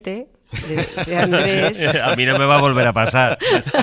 de Andrés. A mí no me va a volver a pasar.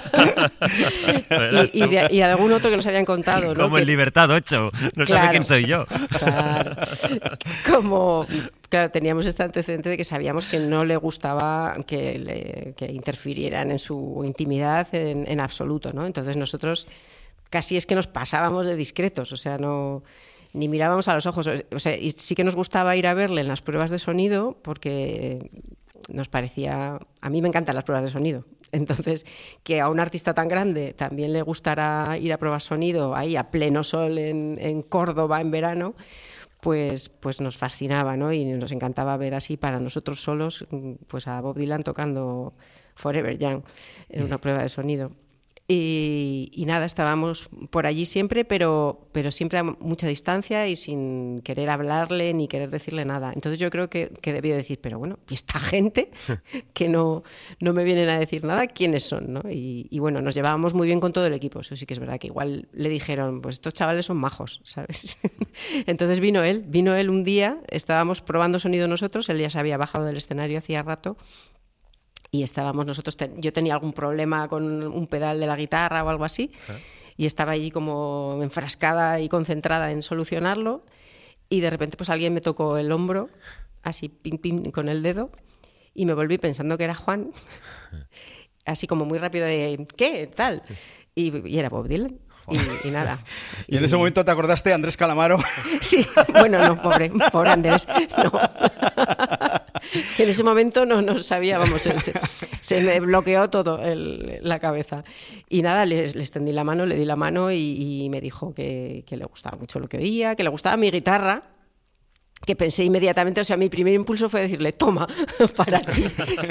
y algún otro que nos habían contado, ¿no? Como en Libertad 8, no sabe quién soy yo. Claro. Claro, teníamos este antecedente de que sabíamos que no le gustaba que interfirieran en su intimidad en absoluto, ¿no? Entonces nosotros casi es que nos pasábamos de discretos, o sea, no... ni mirábamos a los ojos, o sea, y sí que nos gustaba ir a verle en las pruebas de sonido porque nos parecía, a mí me encantan las pruebas de sonido, entonces que a un artista tan grande también le gustara ir a pruebas de sonido ahí a pleno sol en Córdoba en verano, pues nos fascinaba, ¿no? Y nos encantaba ver así para nosotros solos pues a Bob Dylan tocando Forever Young en una prueba de sonido. Y nada, estábamos por allí siempre, pero siempre a mucha distancia y sin querer hablarle ni querer decirle nada. Entonces yo creo que debió decir, pero bueno, ¿y esta gente que no me vienen a decir nada, quiénes son, ¿no? Y bueno, nos llevábamos muy bien con todo el equipo. Eso sí que es verdad, que igual le dijeron, pues estos chavales son majos, ¿sabes? Entonces vino él un día, estábamos probando sonido nosotros, él ya se había bajado del escenario hacía rato, y estábamos nosotros, yo tenía algún problema con un pedal de la guitarra o algo así, y estaba allí como enfrascada y concentrada en solucionarlo, y de repente pues alguien me tocó el hombro, así pim pim con el dedo, y me volví pensando que era Juan, así como muy rápido de ¿qué? Tal, y era Bob Dylan. Y nada. ¿Y en ese momento te acordaste de Andrés Calamaro? Sí, bueno, no, pobre Andrés, no. En ese momento no sabía, vamos, se me bloqueó todo la cabeza. Y nada, le extendí la mano, le di la mano y me dijo que le gustaba mucho lo que oía, que le gustaba mi guitarra, que pensé inmediatamente, o sea, mi primer impulso fue decirle, toma, para ti.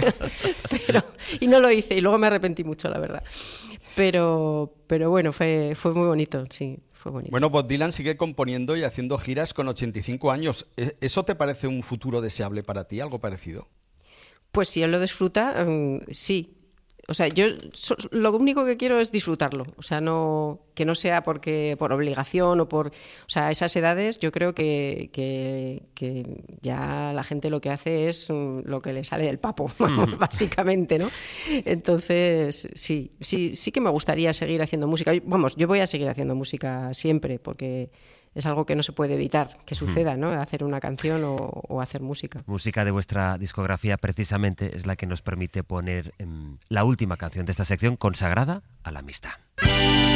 Y no lo hice, y luego me arrepentí mucho, la verdad. Pero bueno, fue muy bonito, sí, fue bonito. Bueno, Bob Dylan sigue componiendo y haciendo giras con 85 años. ¿Eso te parece un futuro deseable para ti, algo parecido? Pues si él lo disfruta, sí. O sea, yo lo único que quiero es disfrutarlo. O sea, que no sea por obligación o por... O sea, a esas edades yo creo que ya la gente lo que hace es lo que le sale del papo, básicamente, ¿no? Entonces, sí que me gustaría seguir haciendo música. Vamos, yo voy a seguir haciendo música siempre porque es algo que no se puede evitar que suceda, ¿no? Hacer una canción o hacer música. Música de vuestra discografía precisamente es la que nos permite poner la última canción de esta sección consagrada a la amistad.